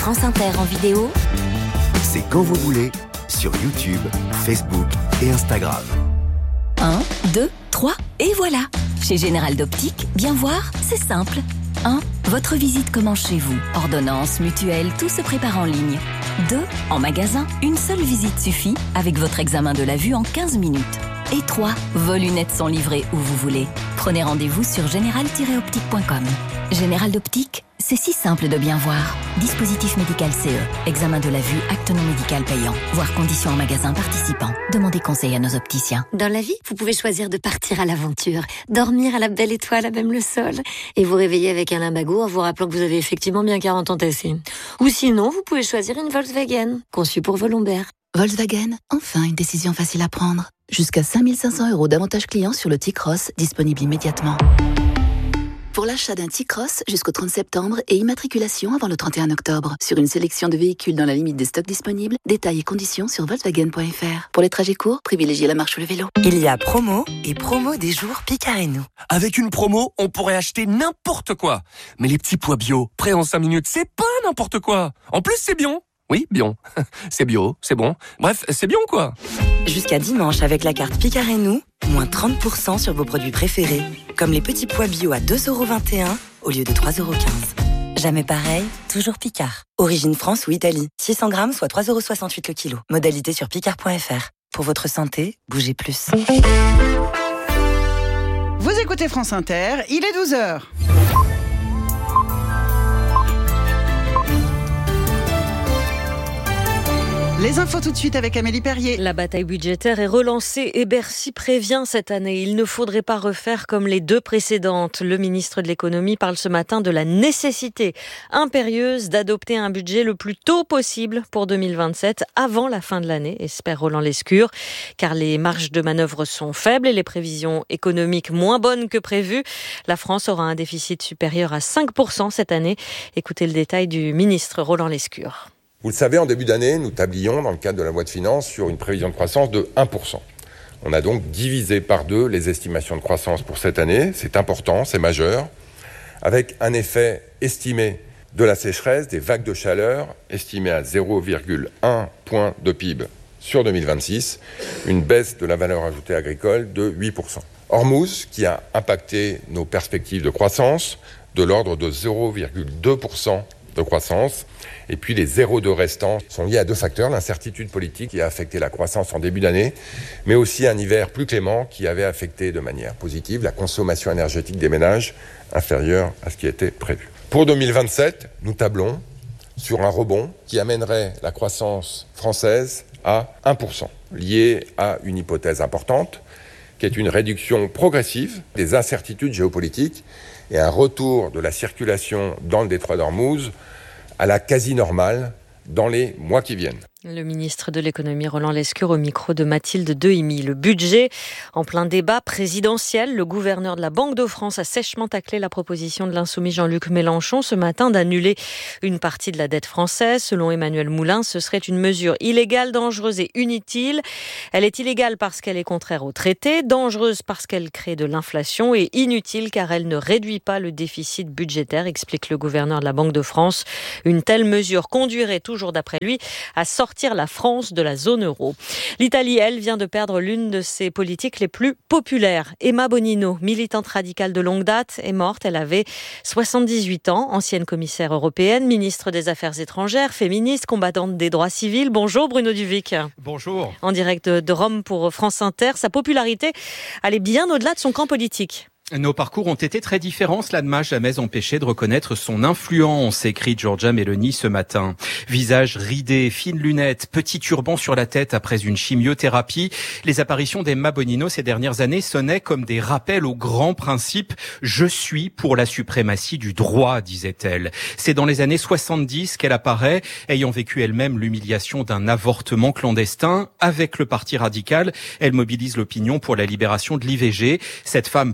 France Inter en vidéo, c'est quand vous voulez, sur YouTube, Facebook et Instagram. 1, 2, 3, et voilà. Chez Général d'Optique, bien voir, c'est simple. 1. Votre visite commence chez vous. Ordonnance, mutuelle, tout se prépare en ligne. 2. En magasin, une seule visite suffit avec votre examen de la vue en 15 minutes. Et 3. Vos lunettes sont livrées où vous voulez. Prenez rendez-vous sur général-optique.com. Général d'Optique, c'est si simple de bien voir. Dispositif médical CE. Examen de la vue, acte non médical payant. Voir conditions en magasin participant. Demandez conseil à nos opticiens. Dans la vie, vous pouvez choisir de partir à l'aventure, dormir à la belle étoile à même le sol, et vous réveiller avec un limbago en vous rappelant que vous avez effectivement bien 40 ans tassés. Ou sinon, vous pouvez choisir une Volkswagen, conçue pour vos lombaires. Volkswagen, enfin une décision facile à prendre. Jusqu'à 5 500 € d'avantages clients sur le T-Cross, disponible immédiatement. Pour l'achat d'un T-Cross jusqu'au 30 septembre et immatriculation avant le 31 octobre. Sur une sélection de véhicules dans la limite des stocks disponibles, détails et conditions sur Volkswagen.fr. Pour les trajets courts, privilégiez la marche ou le vélo. Il y a promo et promo des jours Picard et nous. Avec une promo, on pourrait acheter n'importe quoi. Mais les petits pois bio, prêts en 5 minutes, c'est pas n'importe quoi. En plus, c'est bio. Oui, bien. C'est bio, c'est bon. Bref, c'est bien quoi. Jusqu'à dimanche, avec la carte Picard et nous, moins 30% sur vos produits préférés. Comme les petits pois bio à 2,21 € au lieu de 3,15 €. Jamais pareil, toujours Picard. Origine France ou Italie. 600 grammes, soit 3,68 € le kilo. Modalité sur picard.fr. Pour votre santé, bougez plus. Vous écoutez France Inter, il est 12h. Les infos tout de suite avec Amélie Perrier. La bataille budgétaire est relancée et Bercy prévient cette année. Il ne faudrait pas refaire comme les deux précédentes. Le ministre de l'économie parle ce matin de la nécessité impérieuse d'adopter un budget le plus tôt possible pour 2027, avant la fin de l'année, espère Roland Lescure, car les marges de manœuvre sont faibles et les prévisions économiques moins bonnes que prévues. La France aura un déficit supérieur à 5% cette année. Écoutez le détail du ministre Roland Lescure. Vous le savez, en début d'année, nous tablions, dans le cadre de la loi de finances, sur une prévision de croissance de 1%. On a donc divisé par 2 les estimations de croissance pour cette année. C'est important, c'est majeur, avec un effet estimé de la sécheresse, des vagues de chaleur, estimé à 0,1 point de PIB sur 2026, une baisse de la valeur ajoutée agricole de 8%. Hormuz, qui a impacté nos perspectives de croissance, de l'ordre de 0,2% de croissance. Et puis les 0,2 restants sont liés à 2 facteurs. L'incertitude politique qui a affecté la croissance en début d'année, mais aussi un hiver plus clément qui avait affecté de manière positive la consommation énergétique des ménages inférieure à ce qui était prévu. Pour 2027, nous tablons sur un rebond qui amènerait la croissance française à 1%, lié à une hypothèse importante, qui est une réduction progressive des incertitudes géopolitiques et un retour de la circulation dans le détroit d'Ormuz à la quasi-normale dans les mois qui viennent. Le ministre de l'économie Roland Lescure au micro de Mathilde Dehimi. Le budget en plein débat présidentiel. Le gouverneur de la Banque de France a sèchement taclé la proposition de l'insoumis Jean-Luc Mélenchon ce matin d'annuler une partie de la dette française. Selon Emmanuel Moulin, ce serait une mesure illégale, dangereuse et inutile. Elle est illégale parce qu'elle est contraire au traité, dangereuse parce qu'elle crée de l'inflation et inutile car elle ne réduit pas le déficit budgétaire, explique le gouverneur de la Banque de France. Une telle mesure conduirait, toujours d'après lui, à sortir la France de la zone euro. L'Italie, elle, vient de perdre l'une de ses politiques les plus populaires. Emma Bonino, militante radicale de longue date, est morte. Elle avait 78 ans, ancienne commissaire européenne, ministre des Affaires étrangères, féministe, combattante des droits civils. Bonjour Bruno Duvic. Bonjour. En direct de Rome pour France Inter. Sa popularité allait bien au-delà de son camp politique. Nos parcours ont été très différents. Cela ne m'a jamais empêché de reconnaître son influence, écrit Giorgia Meloni ce matin. Visage ridé, fines lunettes, petit turban sur la tête après une chimiothérapie. Les apparitions d'Emma Bonino ces dernières années sonnaient comme des rappels aux grands principes. Je suis pour la suprématie du droit, disait-elle. C'est dans les années 70 qu'elle apparaît, ayant vécu elle-même l'humiliation d'un avortement clandestin. Avec le Parti radical, elle mobilise l'opinion pour la libération de l'IVG. Cette femme pas commode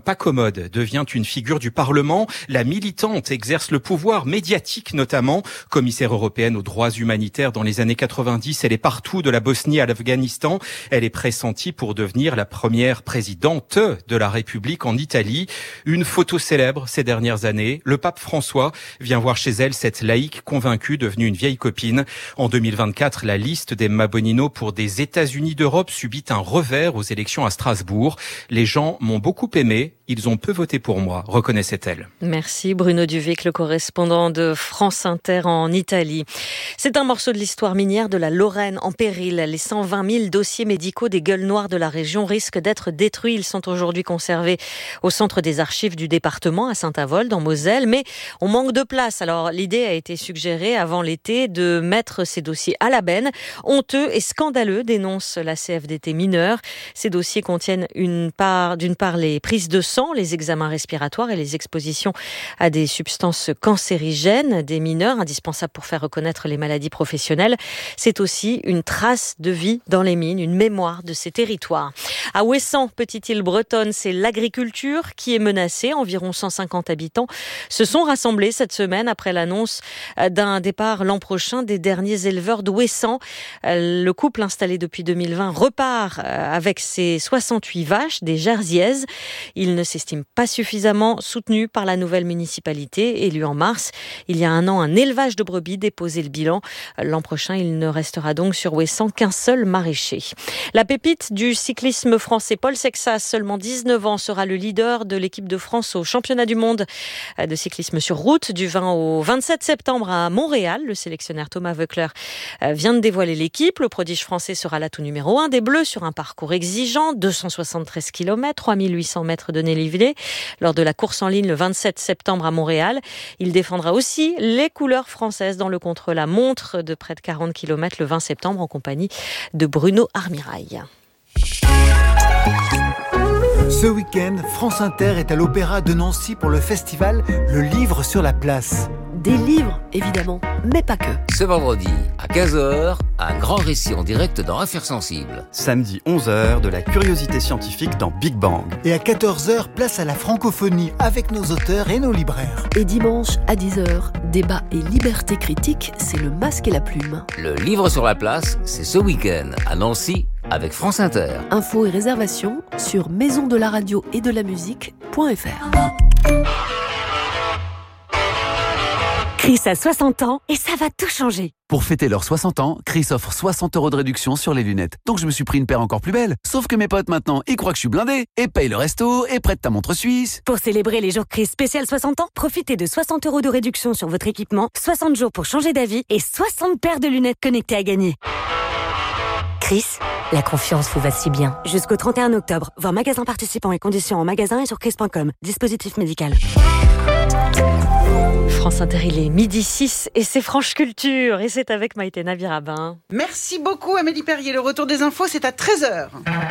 mode devient une figure du Parlement. La militante exerce le pouvoir médiatique notamment. Commissaire européenne aux droits humanitaires dans les années 90, elle est partout de la Bosnie à l'Afghanistan. Elle est pressentie pour devenir la première présidente de la République en Italie. Une photo célèbre ces dernières années. Le pape François vient voir chez elle cette laïque convaincue devenue une vieille copine. En 2024, la liste d'Emma Bonino pour des États-Unis d'Europe subit un revers aux élections à Strasbourg. Les gens m'ont beaucoup aimé, ils ont peu voté pour moi, reconnaissait-elle. Merci Bruno Duvic, le correspondant de France Inter en Italie. C'est un morceau de l'histoire minière de la Lorraine en péril. Les 120 000 dossiers médicaux des gueules noires de la région risquent d'être détruits. Ils sont aujourd'hui conservés au centre des archives du département à Saint-Avold en Moselle, mais on manque de place. Alors l'idée a été suggérée avant l'été de mettre ces dossiers à la benne. Honteux et scandaleux, dénonce la CFDT mineure. Ces dossiers contiennent d'une part les prises de sang, les examens respiratoires et les expositions à des substances cancérigènes des mineurs, indispensables pour faire reconnaître les maladies professionnelles. C'est aussi une trace de vie dans les mines, une mémoire de ces territoires. À Ouessant, petite île bretonne, c'est l'agriculture qui est menacée. Environ 150 habitants se sont rassemblés cette semaine après l'annonce d'un départ l'an prochain des derniers éleveurs d'Ouessant. Le couple installé depuis 2020 repart avec ses 68 vaches, des jersiaises. Il ne s'estime pas suffisamment soutenu par la nouvelle municipalité. Élu en mars, il y a un an, un élevage de brebis déposait le bilan. L'an prochain, il ne restera donc sur Ouessant qu'un seul maraîcher. La pépite du cyclisme français, Paul Sexas, seulement 19 ans, sera le leader de l'équipe de France au championnat du monde de cyclisme sur route du 20 au 27 septembre à Montréal. Le sélectionneur Thomas Voeckler vient de dévoiler l'équipe. Le prodige français sera l'atout numéro 1 des Bleus sur un parcours exigeant, 273 km, 3800 mètres de dénivelé. Lors de la course en ligne le 27 septembre à Montréal, il défendra aussi les couleurs françaises dans le contre-la-montre de près de 40 km le 20 septembre en compagnie de Bruno Armirail. Ce week-end, France Inter est à l'Opéra de Nancy pour le festival Le Livre sur la Place. Des livres, évidemment, mais pas que. Ce vendredi, à 15h, un grand récit en direct dans Affaires sensibles. Samedi 11h, de la curiosité scientifique dans Big Bang. Et à 14h, place à la francophonie avec nos auteurs et nos libraires. Et dimanche, à 10h, débat et liberté critique, c'est le masque et la plume. Le Livre sur la Place, c'est ce week-end, à Nancy, avec France Inter. Infos et réservations sur maisondelaradio-et-de-la-musique.fr. Chris a 60 ans et ça va tout changer. Pour fêter leurs 60 ans, Chris offre 60 € de réduction sur les lunettes. Donc je me suis pris une paire encore plus belle. Sauf que mes potes maintenant, ils croient que je suis blindé et payent le resto et prêtent ta montre suisse. Pour célébrer les jours Chris spécial 60 ans, profitez de 60 € de réduction sur votre équipement, 60 jours pour changer d'avis et 60 paires de lunettes connectées à gagner. Chris, la confiance vous va si bien. Jusqu'au 31 octobre, voir magasin participants et conditions en magasin et sur chris.com. Dispositif médical. France Inter, il est 12h06 et c'est Franche Culture et c'est avec Maïté Nabirabin. Merci beaucoup Amélie Perrier. Le retour des infos, c'est à 13h.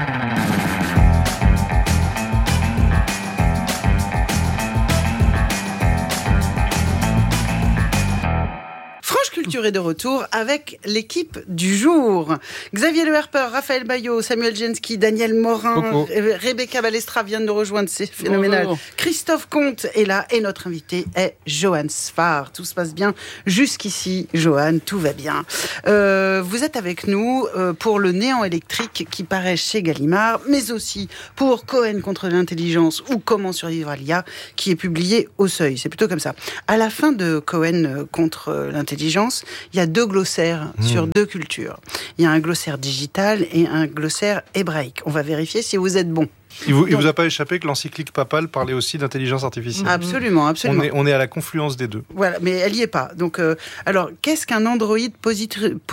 Franche Culture est de retour avec l'équipe du jour. Xavier Le Herper, Raphaël Bayot, Samuel Genski, Daniel Morin, Rebecca Balestra vient de nous rejoindre, c'est phénoménal. Bonjour. Christophe Comte est là et notre invité est Johan Sfar. Tout se passe bien jusqu'ici, Johan, tout va bien. Vous êtes avec nous pour le Néant électrique qui paraît chez Gallimard, mais aussi pour Cohen contre l'intelligence ou Comment survivre à l'IA qui est publié au Seuil. C'est plutôt comme ça. À la fin de Cohen contre l'intelligence, il y a 2 glossaires sur 2 cultures. Il y a un glossaire digital et un glossaire hébraïque. On va vérifier si vous êtes bon. Il vous a pas échappé que l'encyclique papale parlait aussi d'intelligence artificielle. Absolument, absolument. On est à la confluence des deux. Voilà, mais elle y est pas. Donc, alors, qu'est-ce qu'un androïde positronique ?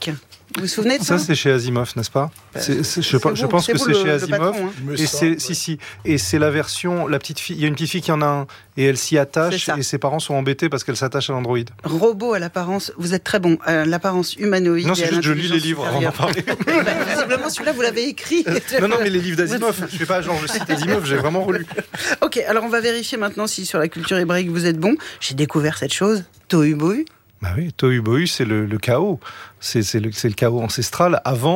Vous vous souvenez de ça ? Ça, c'est chez Asimov, n'est-ce pas ? Je pense que c'est chez Asimov. Patron, hein. Et c'est la version, la petite fille. Il y a une petite fille qui en a un et elle s'y attache et ses parents sont embêtés parce qu'elle s'attache à l'androïde. Robot à l'apparence, vous êtes très bon. L'apparence humanoïde. Non, c'est juste je lis les livres avant d'en parler. Visiblement, celui-là, vous l'avez écrit. Non, mais les livres d'Asimov. Je fais pas genre je cite Asimov, j'ai vraiment relu. Ok, alors on va vérifier maintenant si sur la culture hébraïque vous êtes bon. J'ai découvert cette chose. Tohu Bohu. Bah oui, Tohu Bohu, c'est le chaos. C'est le chaos ancestral avant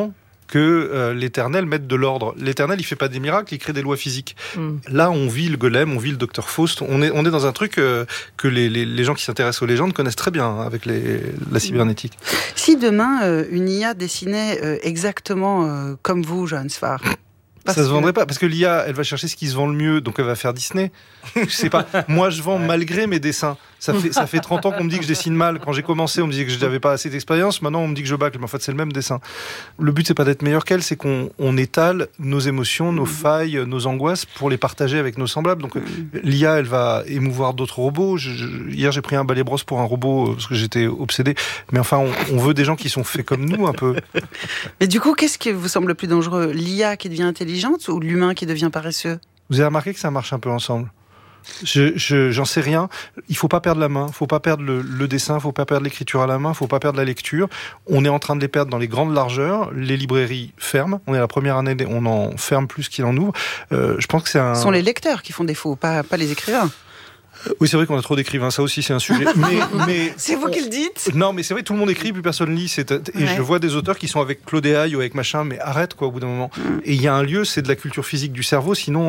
que l'Éternel mette de l'ordre. L'Éternel, il fait pas des miracles, il crée des lois physiques. Là, on vit le golem, on vit le Dr Faust. On est dans un truc que les gens qui s'intéressent aux légendes connaissent très bien avec la cybernétique. Si demain, une IA dessinait exactement comme vous, Johann Sfar, ça se vendrait pas, parce que l'IA, elle va chercher ce qui se vend le mieux, donc elle va faire Disney. Je sais pas. Moi, je vends malgré mes dessins. Ça fait 30 ans qu'on me dit que je dessine mal. Quand j'ai commencé, on me disait que je n'avais pas assez d'expérience. Maintenant, on me dit que je bâcle. Mais en fait, c'est le même dessin. Le but, c'est pas d'être meilleur qu'elle, c'est qu'on étale nos émotions, nos failles, nos angoisses pour les partager avec nos semblables. Donc, l'IA, elle va émouvoir d'autres robots. Hier, j'ai pris un balai brosse pour un robot parce que j'étais obsédé. Mais enfin, on veut des gens qui sont faits comme nous, un peu. Mais du coup, qu'est-ce qui vous semble le plus dangereux ? L'IA qui devient intelligente ou l'humain qui devient paresseux ? Vous avez remarqué que ça marche un peu ensemble ? J'en sais rien. Il faut pas perdre la main, faut pas perdre le dessin, faut pas perdre l'écriture à la main, faut pas perdre la lecture. On est en train de les perdre dans les grandes largeurs. Les librairies ferment. On est à la première année, on en ferme plus qu'il en ouvre. Je pense que c'est Ce sont les lecteurs qui font défaut, pas les écrivains. Oui, c'est vrai qu'on a trop d'écrivains, ça aussi c'est un sujet. Mais c'est vous qui le dites. Non, mais c'est vrai, tout le monde écrit, plus personne lit. Et je vois des auteurs qui sont avec Claude Haye ou avec machin, mais arrête quoi au bout d'un moment. Et il y a un lieu, c'est de la culture physique du cerveau, sinon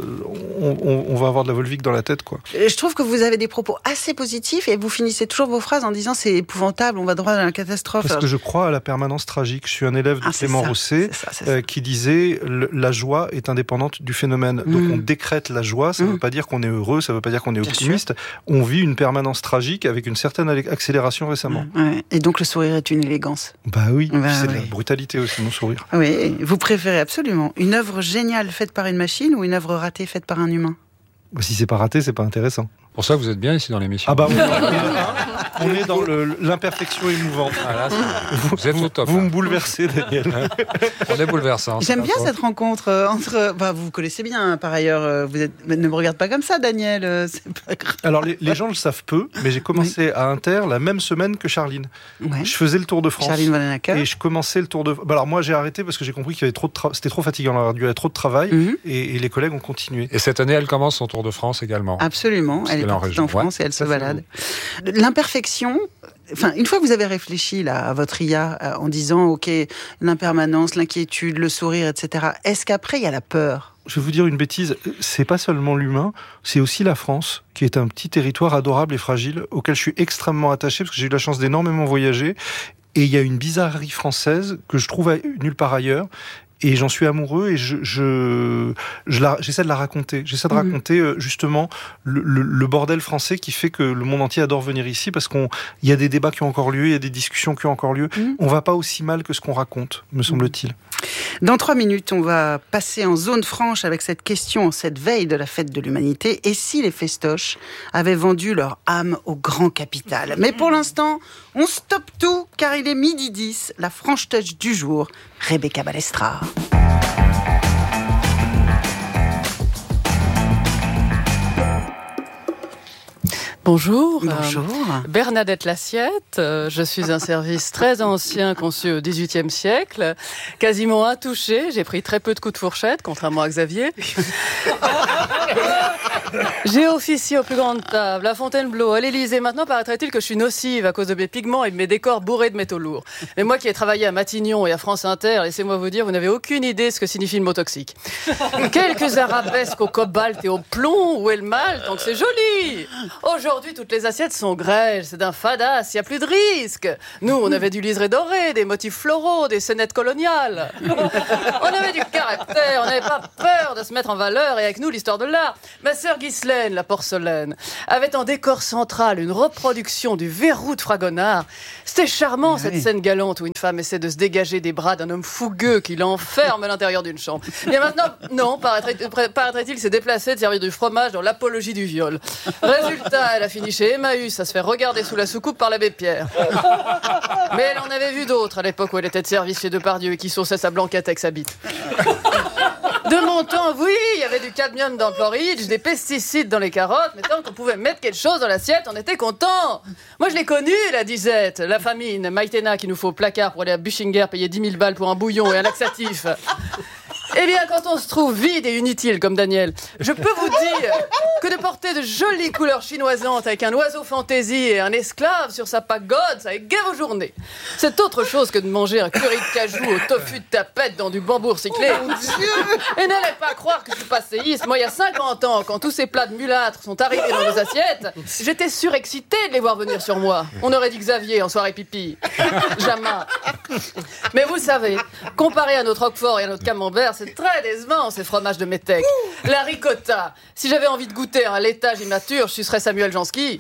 on va avoir de la Volvic dans la tête quoi. Je trouve que vous avez des propos assez positifs et vous finissez toujours vos phrases en disant c'est épouvantable, on va droit à la catastrophe. Parce que je crois à la permanence tragique. Je suis un élève de Clément Rosset qui disait la joie est indépendante du phénomène. Donc on décrète la joie, ça ne veut pas dire qu'on est heureux, ça ne veut pas dire qu'on est optimiste. On vit une permanence tragique avec une certaine accélération récemment. Ouais. Et donc le sourire est une élégance. Bah oui, c'est de la brutalité aussi, mon sourire. Oui, vous préférez absolument une œuvre géniale faite par une machine ou une œuvre ratée faite par un humain ? Si c'est pas raté, c'est pas intéressant. Pour ça, vous êtes bien ici dans l'émission. Ah bah on est dans l'imperfection émouvante. Ah là, vous êtes au top. Vous me bouleversez, Daniel. On est bouleversant. J'aime bien cette rencontre entre... vous vous connaissez bien, par ailleurs. Ne me regarde pas comme ça, Daniel. C'est pas grave. Alors, les gens le savent peu, mais j'ai commencé à Inter la même semaine que Charline. Ouais. Je faisais le Tour de France. Charline Vanhoenacker. Et je commençais le Tour de... alors moi, j'ai arrêté parce que j'ai compris qu'il y avait c'était trop fatigant. Il y avait trop de travail. Et les collègues ont continué. Et cette année, elle commence son Tour de France également. Absolument. Elle est partie en France et elle se balade. L'imperfection... une fois que vous avez réfléchi là, à votre IA en disant, ok, l'impermanence, l'inquiétude, le sourire, etc., est-ce qu'après, il y a la peur ? Je vais vous dire une bêtise, c'est pas seulement l'humain, c'est aussi la France, qui est un petit territoire adorable et fragile, auquel je suis extrêmement attaché, parce que j'ai eu la chance d'énormément voyager, et il y a une bizarrerie française que je trouve nulle part ailleurs, et j'en suis amoureux et j'essaie de la raconter. J'essaie de raconter justement le bordel français qui fait que le monde entier adore venir ici parce qu'il y a des débats qui ont encore lieu, il y a des discussions qui ont encore lieu. On va pas aussi mal que ce qu'on raconte, me semble-t-il. Dans 3 minutes, on va passer en zone franche avec cette question, cette veille de la fête de l'humanité. Et si les festoches avaient vendu leur âme au grand capital ? Mais pour l'instant, on stoppe tout car il est 12h10, la franche touch du jour. Rebecca Balestra. Bonjour. Bonjour. Bernadette Lassiette. Je suis un service très ancien conçu au XVIIIe siècle, quasiment intouché. J'ai pris très peu de coups de fourchette, contrairement à Xavier. J'ai officié aux plus grandes tables, à Fontainebleau, à l'Élysée. Maintenant, paraîtrait-il que je suis nocive à cause de mes pigments et de mes décors bourrés de métaux lourds. Mais moi qui ai travaillé à Matignon et à France Inter, laissez-moi vous dire, vous n'avez aucune idée de ce que signifie le mot toxique. Quelques arabesques au cobalt et au plomb, où est le mal, tant que c'est joli. Aujourd'hui, toutes les assiettes sont grêles, c'est d'un fadasse, il n'y a plus de risque. Nous, on avait du liseré doré, des motifs floraux, des scénettes coloniales. On avait du caractère, on n'avait pas peur de se mettre en valeur, et avec nous, l'histoire de l'art. Ma sœur Ghislaine, la porcelaine, avait en décor central une reproduction du verrou de Fragonard. C'était charmant, cette scène galante où une femme essaie de se dégager des bras d'un homme fougueux qui l'enferme à l'intérieur d'une chambre. Et maintenant, non, paraîtrait-il s'est déplacé de servir du fromage dans l'apologie du viol. Résultat, elle a fini chez Emmaüs à se faire regarder sous la soucoupe par l'abbé Pierre. Mais elle en avait vu d'autres à l'époque où elle était de service chez Depardieu et qui sauçait sa blanquette avec sa bite. De mon temps, oui, il y avait du cadmium dans le porridge, des pesticides dans les carottes, mais tant qu'on pouvait mettre quelque chose dans l'assiette, on était content. Moi, je l'ai connue, la disette, la famine, Maïtena qui nous faut au placard pour aller à Buchinger payer 10 000 balles pour un bouillon et un laxatif. Et Eh bien, quand on se trouve vide et inutile comme Daniel, je peux vous dire que de porter de jolies couleurs chinoisantes avec un oiseau fantaisie et un esclave sur sa pagode, ça égaye vos journées. C'est autre chose que de manger un curry de cajou au tofu de tapette dans du bambou recyclé. Oh mon Dieu! Et n'allez pas croire que je suis passéiste. Moi, il y a 50 ans, quand tous ces plats de mulâtres sont arrivés dans nos assiettes, j'étais surexcité de les voir venir sur moi. On aurait dit Xavier en soirée pipi. Jamais. Mais vous savez, comparé à notre Roquefort et à notre Camembert, c'est très décevant ces fromages de métèque. La ricotta. Si j'avais envie de goûter un laitage immature, je sucerais Samuel Jansky.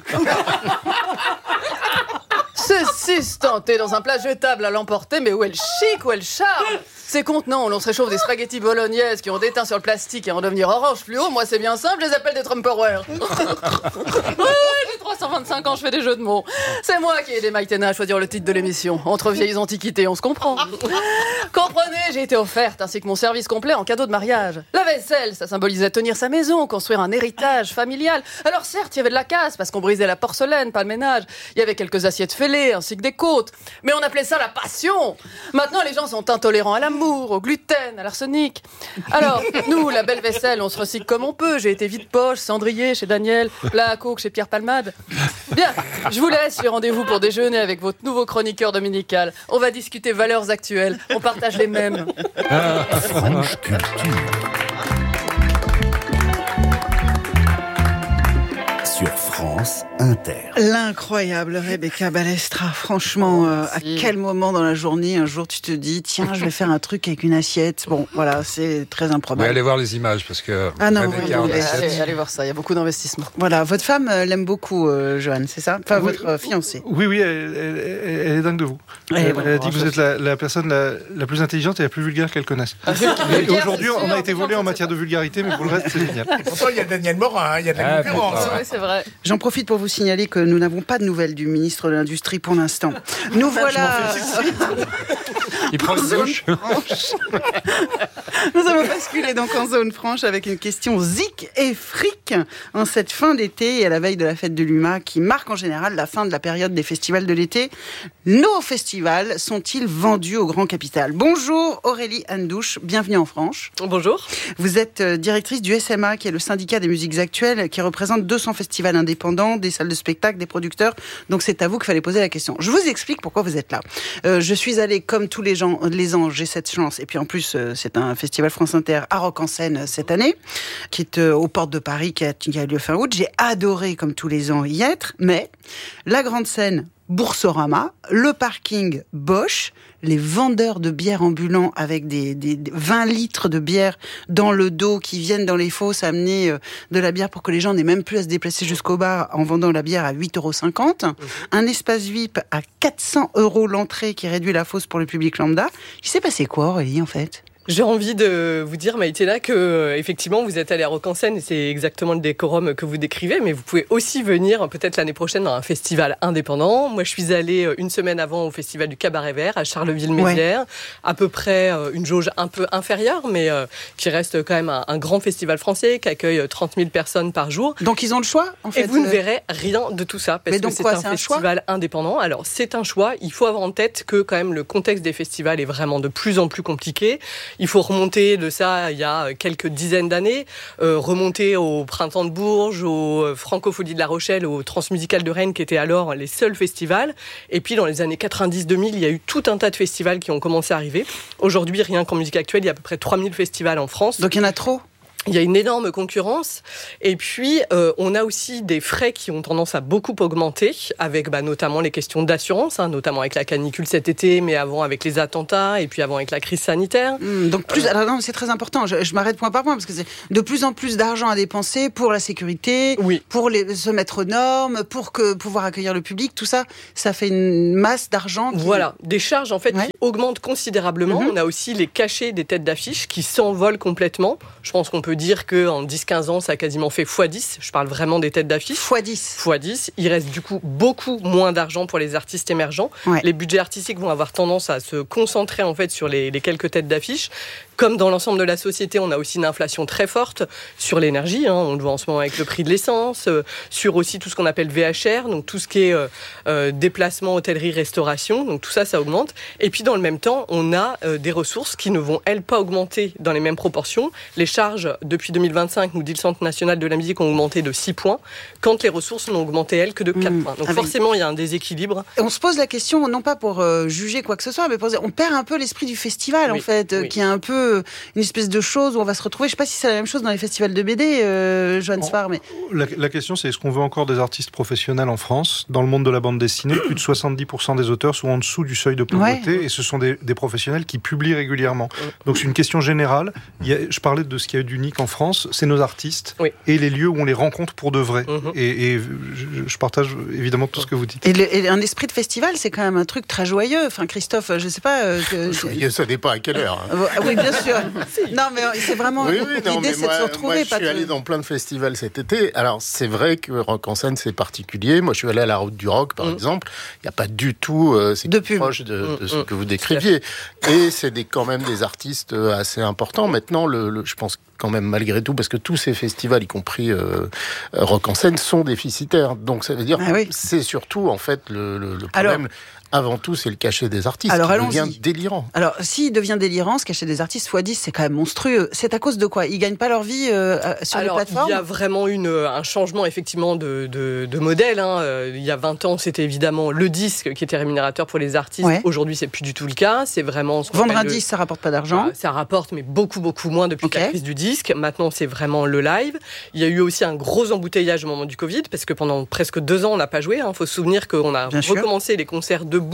C'est si tenté dans un plat jetable à l'emporter, mais où est le chic, où est le charme? Ces contenants où l'on se réchauffe des spaghettis bolognaises qui ont déteint sur le plastique et en devenir orange fluo, moi c'est bien simple, je les appelle des Trumperware. J'ai 325 ans, je fais des jeux de mots. C'est moi qui ai aidé Mike Tena à choisir le titre de l'émission. Entre vieilles antiquités, on se comprend. Comprenez, j'ai été offerte, ainsi que mon service complet en cadeau de mariage. La vaisselle, ça symbolisait tenir sa maison, construire un héritage familial. Alors certes, il y avait de la casse, parce qu'on brisait la porcelaine, pas le ménage. Il y avait quelques assiettes fêlées, ainsi que des côtes. Mais on appelait ça la passion. Maintenant, les gens sont intolérants à l'amour, au gluten, à l'arsenic. Alors, nous, la belle vaisselle, on se recycle comme on peut. J'ai été vide-poche, cendrier chez Daniel, plat à coke chez Pierre Palmade. Bien, je vous laisse, j'ai rendez-vous pour déjeuner avec votre nouveau chroniqueur dominical. On va discuter valeurs actuelles, on partage les mêmes. France Culture. Sur France Inter. L'incroyable Rebecca Balestra. Franchement, à quel moment dans la journée, un jour, tu te dis, tiens, je vais faire un truc avec une assiette. Bon, voilà, c'est très improbable. Oui, allez voir les images, parce que... Allez voir ça, il y a beaucoup d'investissement. Voilà, votre femme l'aime beaucoup, Johan, c'est ça? Enfin, votre fiancée. Oui, elle est dingue de vous. Elle a dit que vous êtes la personne la plus intelligente et la plus vulgaire qu'elle connaisse. Et aujourd'hui, on a été volé en matière de vulgarité, mais pour le reste, c'est génial. Pourtant, il y a Daniel Morin, il y a de la concurrence. Oui, c'est vrai. J'en profite pour vous signaler que nous n'avons pas de nouvelles du ministre de l'Industrie pour l'instant. Nous voilà... Il prend une douche. Nous avons basculé donc en zone franche avec une question zik et fric en cette fin d'été et à la veille de la fête de l'UMA qui marque en général la fin de la période des festivals de l'été. Nos festivals sont-ils vendus au grand capital? Bonjour Aurélie Andouche, bienvenue en Franche. Bonjour. Vous êtes directrice du SMA qui est le syndicat des musiques actuelles qui représente 200 festivals indépendants, des salles de spectacle, des producteurs. Donc c'est à vous qu'il fallait poser la question. Je vous explique pourquoi vous êtes là. Je suis allée comme tous les ans, j'ai cette chance et puis en plus c'est un festival France Inter à Rock en Seine cette année qui est aux portes de Paris qui a lieu fin août. J'ai adoré comme tous les ans y être, mais la grande scène Boursorama, le parking Bosch, les vendeurs de bière ambulants avec des 20 litres de bière dans le dos qui viennent dans les fosses amener de la bière pour que les gens n'aient même plus à se déplacer jusqu'au bar en vendant la bière à 8,50 €. Un espace VIP à 400 € l'entrée qui réduit la fosse pour le public lambda. Il s'est passé quoi, Aurélie, en fait ? J'ai envie de vous dire, Maïtena, que effectivement vous êtes allé à Rock en Seine et c'est exactement le décorum que vous décrivez, mais vous pouvez aussi venir peut-être l'année prochaine dans un festival indépendant. Moi, je suis allée une semaine avant au festival du Cabaret Vert à Charleville-Mézières, à peu près une jauge un peu inférieure, mais qui reste quand même un grand festival français qui accueille 30 000 personnes par jour. Donc ils ont le choix, en fait. Et vous ne verrez rien de tout ça, parce que c'est un festival indépendant. Alors c'est un choix, il faut avoir en tête que quand même le contexte des festivals est vraiment de plus en plus compliqué. Il faut remonter de ça il y a quelques dizaines d'années, remonter au Printemps de Bourges, au Francopholies de La Rochelle, au Transmusical de Rennes qui étaient alors les seuls festivals. Et puis dans les années 90-2000, il y a eu tout un tas de festivals qui ont commencé à arriver. Aujourd'hui, rien qu'en musique actuelle, il y a à peu près 3000 festivals en France. Donc il y en a trop ? Il y a une énorme concurrence et puis on a aussi des frais qui ont tendance à beaucoup augmenter avec notamment les questions d'assurance, notamment avec la canicule cet été, mais avant avec les attentats et puis avant avec la crise sanitaire. Donc alors non, c'est très important, je m'arrête point par point parce que c'est de plus en plus d'argent à dépenser pour la sécurité, pour se mettre aux normes, pour pouvoir accueillir le public, tout ça, ça fait une masse d'argent. Voilà, des charges en fait qui augmentent considérablement. On a aussi les cachets des têtes d'affiche qui s'envolent complètement. Je pense qu'on peut peut dire qu'en 10-15 ans, ça a quasiment fait x10. Je parle vraiment des têtes d'affiche. x10. Il reste du coup beaucoup moins d'argent pour les artistes émergents. Ouais. Les budgets artistiques vont avoir tendance à se concentrer en fait sur les quelques têtes d'affiche. Comme dans l'ensemble de la société, on a aussi une inflation très forte sur l'énergie. On le voit en ce moment avec le prix de l'essence, sur aussi tout ce qu'on appelle VHR, donc tout ce qui est déplacement, hôtellerie, restauration. Donc tout ça, ça augmente. Et puis dans le même temps, on a des ressources qui ne vont, elles, pas augmenter dans les mêmes proportions. Les charges, depuis 2025, nous dit le Centre national de la musique, ont augmenté de 6 points, quand les ressources n'ont augmenté, elles, que de 4 points. Donc forcément, il y a un déséquilibre. Et on se pose la question, non pas pour juger quoi que ce soit, mais pour dire, on perd un peu l'esprit du festival, en fait, qui est un peu une espèce de chose où on va se retrouver. Je ne sais pas si c'est la même chose dans les festivals de BD, Johan Sfar. Mais... La question, c'est est-ce qu'on veut encore des artistes professionnels en France? Dans le monde de la bande dessinée, plus de 70% des auteurs sont en dessous du seuil de pauvreté, et ce sont des professionnels qui publient régulièrement. Donc c'est une question générale. Je parlais de ce qu'il y a d'unique en France, c'est nos artistes et les lieux où on les rencontre pour de vrai. Et je partage évidemment tout ce que vous dites. Et un esprit de festival, c'est quand même un truc très joyeux. Enfin, Christophe, je ne sais pas... Joyeux, ça dépend à quelle heure. Oui, bien sûr. Non, mais c'est vraiment l'idée, c'est de se retrouver. Moi, je suis allé dans plein de festivals cet été. Alors, c'est vrai que Rock en scène, c'est particulier. Moi, je suis allé à la Route du Rock, par exemple. Il n'y a pas du tout... c'est proche de ce que vous décriviez. Et c'est quand même des artistes assez importants. Maintenant, je pense quand même, malgré tout, parce que tous ces festivals, y compris Rock en scène, sont déficitaires. Donc, ça veut dire que c'est surtout, en fait, le problème... Avant tout, c'est le cachet des artistes qui devient délirant. Alors, s'il devient délirant, ce cachet des artistes x10, c'est quand même monstrueux. C'est à cause de quoi? Ils gagnent pas leur vie sur les plateformes? Il y a vraiment un changement, effectivement, de modèle. Il y a 20 ans, c'était évidemment le disque qui était rémunérateur pour les artistes. Aujourd'hui, c'est plus du tout le cas. C'est vraiment... Vendre un disque, ça rapporte pas d'argent? Ça rapporte, mais beaucoup, beaucoup moins depuis la crise du disque. Maintenant, c'est vraiment le live. Il y a eu aussi un gros embouteillage au moment du Covid, parce que pendant presque 2 ans, on n'a pas joué. Il faut se souvenir qu'on a recommencé les concerts debout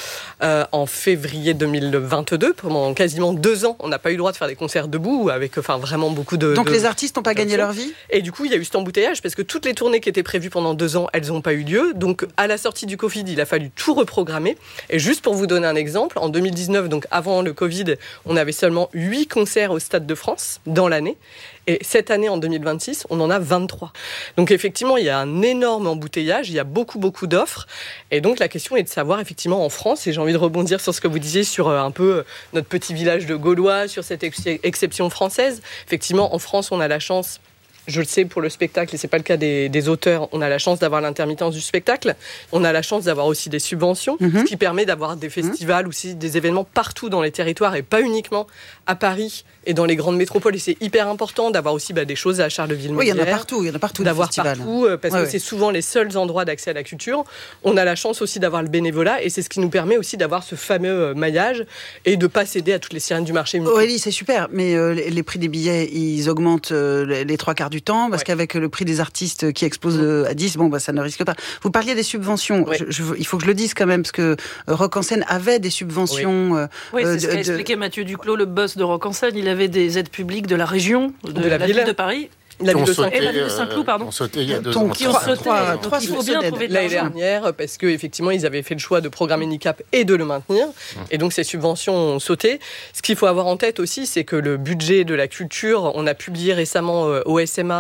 en février 2022. Pendant quasiment 2 ans, on n'a pas eu le droit de faire des concerts debout avec vraiment beaucoup de... Donc les artistes n'ont pas gagné leur vie? Et du coup, il y a eu cet embouteillage parce que toutes les tournées qui étaient prévues pendant 2 ans, elles n'ont pas eu lieu. Donc à la sortie du Covid, il a fallu tout reprogrammer. Et juste pour vous donner un exemple, en 2019, donc avant le Covid, on avait seulement 8 concerts au Stade de France dans l'année. Et cette année, en 2026, on en a 23. Donc effectivement, il y a un énorme embouteillage, il y a beaucoup, beaucoup d'offres. Et donc la question est de savoir, effectivement, en France, et j'ai envie de rebondir sur ce que vous disiez, sur un peu notre petit village de Gaulois, sur cette exception française. Effectivement, en France, on a la chance... Je le sais pour le spectacle, et c'est pas le cas des auteurs, on a la chance d'avoir l'intermittence du spectacle, on a la chance d'avoir aussi des subventions, ce qui permet d'avoir des festivals, aussi des événements partout dans les territoires, et pas uniquement à Paris et dans les grandes métropoles. Et c'est hyper important d'avoir aussi des choses à Charleville-Mézières. Oui, il y en a partout. D'avoir partout, parce que c'est souvent les seuls endroits d'accès à la culture. On a la chance aussi d'avoir le bénévolat, et c'est ce qui nous permet aussi d'avoir ce fameux maillage, et de ne pas céder à toutes les sirènes du marché. Aurélie, c'est super, mais les prix des billets, ils augmentent les 3/4 du temps, parce qu'avec le prix des artistes qui explose à 10, ça ne risque pas. Vous parliez des subventions. Il faut que je le dise quand même, parce que Rock en scène avait des subventions. C'est ce qu'a expliqué Mathieu Duclos, le boss de Rock en scène. Il avait des aides publiques de la région, de la ville de Paris. La ville de Saint-Cloud, pardon. Qui ont sauté il y a 2 ans. Qui ont sauté. Donc il faut bien trouver de l'année l'argent. dernière, parce qu'effectivement, ils avaient fait le choix de programmer NICAP et de le maintenir. Et donc, ces subventions ont sauté. Ce qu'il faut avoir en tête aussi, c'est que le budget de la culture, on a publié récemment au SMA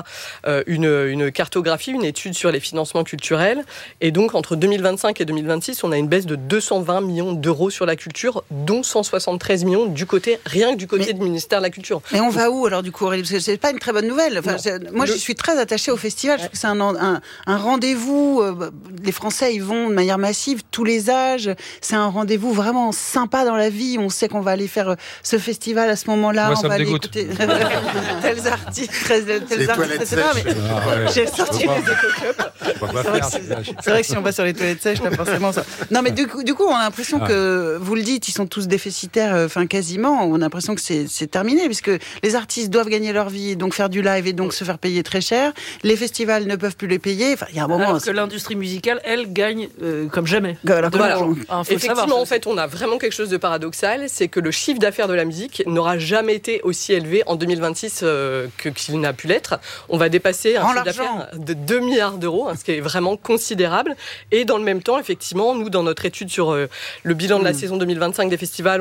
une cartographie, une étude sur les financements culturels. Et donc, entre 2025 et 2026, on a une baisse de 220 millions d'euros sur la culture, dont 173 millions rien que du côté du ministère de la Culture. Mais on va où alors, du coup, Aurélie? Parce que c'est pas une très bonne nouvelle. Moi, je suis très attachée au festival. Je trouve que c'est un rendez-vous. Les Français y vont de manière massive, tous les âges. C'est un rendez-vous vraiment sympa dans la vie. On sait qu'on va aller faire ce festival à ce moment-là. Moi, on va aller dégoûte. écouter tels artistes, etc. J'ai sorti les éco-cups. C'est vrai que si on va sur les toilettes sèches, là, forcément ça. Non, mais du coup, on a l'impression que, vous le dites, ils sont tous déficitaires, quasiment. On a l'impression que c'est terminé, puisque les artistes doivent gagner leur vie, et donc faire du live, et donc se faire payer très cher. Les festivals ne peuvent plus les payer. Enfin, il y a un moment. Alors que l'industrie musicale, elle, gagne comme jamais. Effectivement, en fait, on a vraiment quelque chose de paradoxal, c'est que le chiffre d'affaires de la musique n'aura jamais été aussi élevé en 2026 qu'il n'a pu l'être. On va dépasser un chiffre d'affaires de 2 milliards d'euros, ce qui est vraiment considérable. Et dans le même temps, effectivement, nous, dans notre étude sur le bilan de la saison 2025 des festivals,